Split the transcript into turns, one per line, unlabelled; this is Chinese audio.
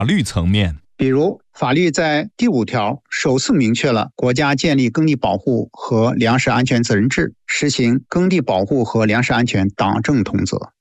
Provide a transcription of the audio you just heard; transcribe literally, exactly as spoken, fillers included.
律层面，
比如法律在第五条首次明确了国家建立耕地保护和粮食安全责任制，实行耕地保护和粮食安全党政同责。